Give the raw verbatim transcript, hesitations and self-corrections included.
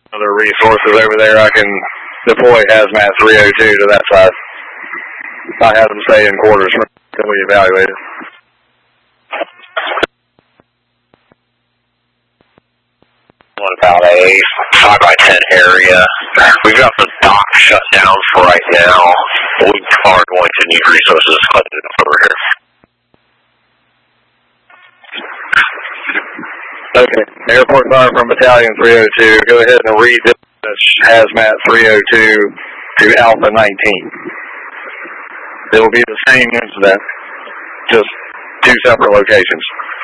other resources over there, I can deploy Hazmat three oh two to that side. I have them stay in quarters until we evaluate it. What about a five by ten area? We've got the dock shut down for right now. We are going to need resources over here. Okay, airport fire from Battalion three oh two. Go ahead and redispatch Hazmat three oh two to Alpha nineteen. It will be the same incident, just two separate locations.